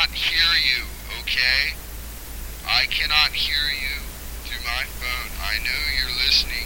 cannot hear you, okay? I cannot hear you through my phone. I know you're listening.